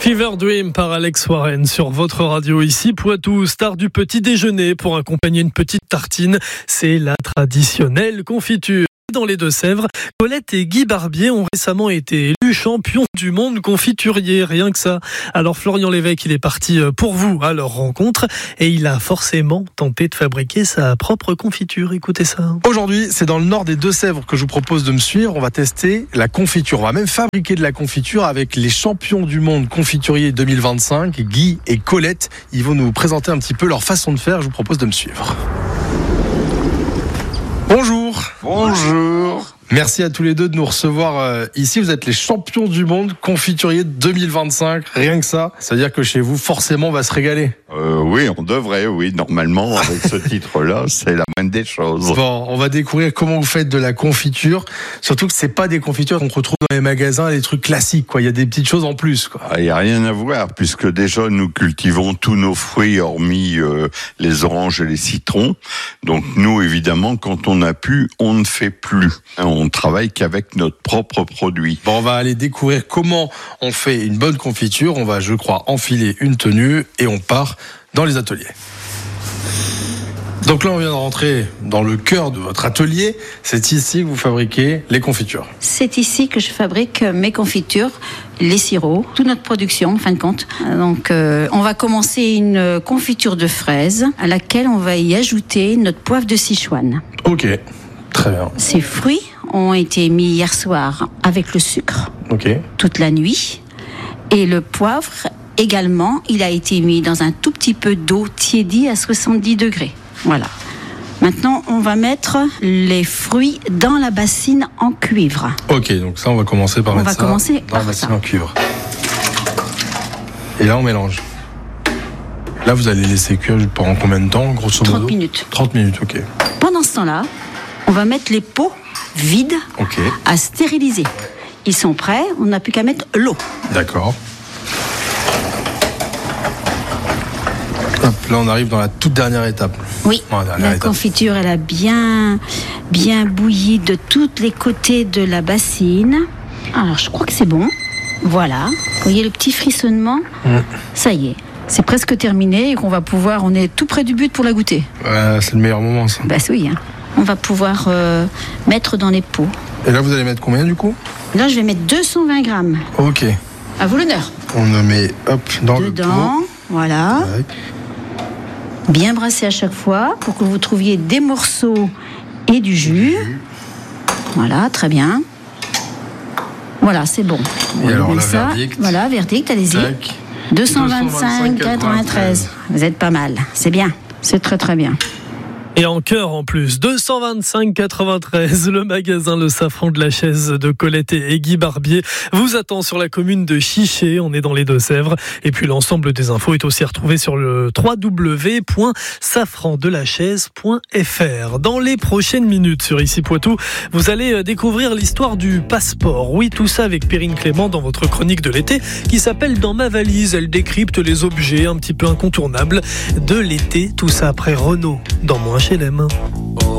Fever Dream par Alex Warren sur votre radio ici. Poitou, star du petit déjeuner pour accompagner une petite tartine. C'est la traditionnelle confiture. Dans les Deux-Sèvres, Colette et Guy Barbier ont récemment été élus champions du monde confiturier, rien que ça. Alors Florian Lévesque, il est parti pour vous à leur rencontre et il a forcément tenté de fabriquer sa propre confiture. Écoutez ça. Aujourd'hui, c'est dans le nord des Deux-Sèvres que je vous propose de me suivre. On va tester la confiture. On va même fabriquer de la confiture avec les champions du monde confiturier 2025, Guy et Colette. Ils vont nous présenter un petit peu leur façon de faire. Je vous propose de me suivre. Bonjour. Bonjour. Merci à tous les deux de nous recevoir ici. Vous êtes les champions du monde confiturier 2025. Rien que ça, ça veut dire que chez vous, forcément, on va se régaler. Oui, on devrait, oui. Normalement, avec ce titre-là, c'est la moindre des choses. Bon, on va découvrir comment vous faites de la confiture. Surtout que c'est pas des confitures qu'on retrouve dans les magasins, les trucs classiques, quoi. Il y a des petites choses en plus, quoi. Il n'y a rien à voir, puisque déjà, nous cultivons tous nos fruits, hormis les oranges et les citrons. Donc, nous, évidemment, quand on a pu, on ne fait plus. On travaille qu'avec notre propre produit. Bon, on va aller découvrir comment on fait une bonne confiture. On va, je crois, enfiler une tenue et on part dans les ateliers. Donc là, on vient de rentrer dans le cœur de votre atelier. C'est ici que vous fabriquez les confitures. C'est ici que je fabrique mes confitures, les sirops, toute notre production, en fin de compte. Donc, on va commencer une confiture de fraises à laquelle on va y ajouter notre poivre de Sichuan. Ok, très bien. Ces fruits ont été mis hier soir avec le sucre, toute la nuit. Et le poivre, également, il a été mis dans un tout petit peu d'eau tiédie à 70 degrés. Voilà. Maintenant, on va mettre les fruits dans la bassine en cuivre. Ok, donc ça, on va commencer par mettre ça dans la bassine en cuivre. Et là, on mélange. Là, vous allez laisser cuire pendant combien de temps, grosso modo ? 30 minutes. 30 minutes, ok. Pendant ce temps-là, on va mettre les pots vides à stériliser. Ils sont prêts, on n'a plus qu'à mettre l'eau. D'accord. Hop, là, on arrive dans la toute dernière étape. Oui, la confiture, elle a bien bouilli de tous les côtés de la bassine. Alors, je crois que c'est bon. Voilà. Vous voyez le petit frissonnement ? Ça y est. C'est presque terminé et qu'on va pouvoir... On est tout près du but pour la goûter. C'est le meilleur moment, ça. Bah oui, hein. On va pouvoir mettre dans les pots. Et là, vous allez mettre combien, du coup ? Là, je vais mettre 220 grammes. Ok. À vous l'honneur. On le met, dans le pot. Voilà. Ouais. Bien brasser à chaque fois pour que vous trouviez des morceaux et du jus. Voilà, très bien. Voilà, c'est bon. Et alors là, verdict. Voilà, verdict, allez-y. Tac. 225,93. Vous êtes pas mal. C'est bien. C'est très très bien. Et en cœur en plus, 225,93, le magasin Le Safran de la Chaise de Colette et Guy Barbier vous attend sur la commune de Chiché, on est dans les Deux-Sèvres. Et puis l'ensemble des infos est aussi retrouvé sur le www.safrandelachaise.fr. Dans les prochaines minutes sur Ici Poitou, vous allez découvrir l'histoire du passeport. Oui, tout ça avec Perrine Clément dans votre chronique de l'été qui s'appelle Dans ma valise. Elle décrypte les objets un petit peu incontournables de l'été. Tout ça après Renaud dans Moi HLM.